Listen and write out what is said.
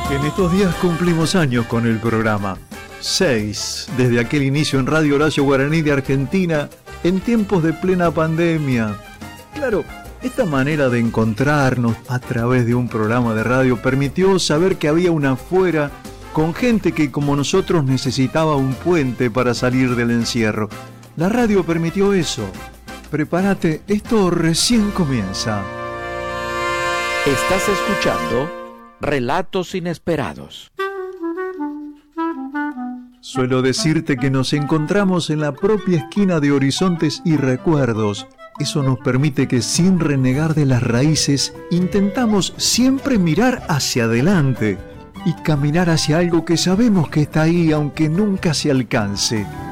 En estos días cumplimos años con el programa. 6, desde aquel inicio en Radio Horacio Guaraní de Argentina, en tiempos de plena pandemia. Claro, esta manera de encontrarnos a través de un programa de radio permitió saber que había una afuera con gente que como nosotros necesitaba un puente para salir del encierro. La radio permitió eso. Prepárate, esto recién comienza. Estás escuchando Relatos Inesperados. Suelo decirte que nos encontramos en la propia esquina de horizontes y recuerdos. Eso nos permite que sin renegar de las raíces, intentamos siempre mirar hacia adelante y caminar hacia algo que sabemos que está ahí aunque nunca se alcance.